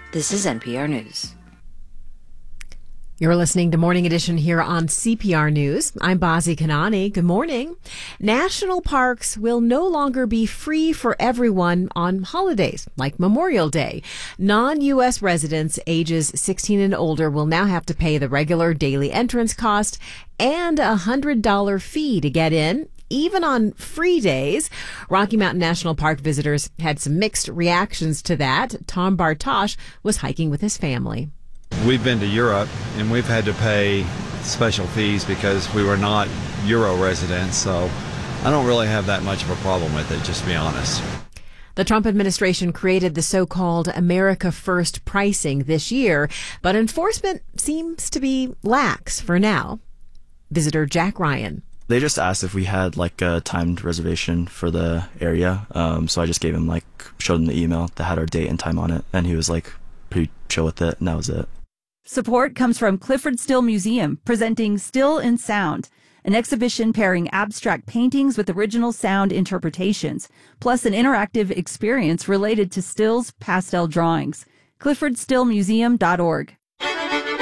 This is NPR News. You're listening to Morning Edition here on CPR News. I'm Bazi Kanani. Good morning. National parks will no longer be free for everyone on holidays like Memorial Day. Non-U.S. residents ages 16 and older will now have to pay the regular daily entrance cost and a $100 fee to get in, even on free days. Rocky Mountain National Park visitors had some mixed reactions to that. Tom Bartosh was hiking with his family. We've been to Europe, and we've had to pay special fees because we were not Euro residents, so I don't really have that much of a problem with it, just to be honest. The Trump administration created the so-called America First pricing this year, but enforcement seems to be lax for now. Visitor Jack Ryan. They just asked if we had like a timed reservation for the area, so I just gave him showed him the email that had our date and time on it, and he was pretty chill with it, and that was it. Support comes from Clyfford Still Museum, presenting Still in Sound, an exhibition pairing abstract paintings with original sound interpretations, plus an interactive experience related to Still's pastel drawings. ClyffordStillMuseum.org.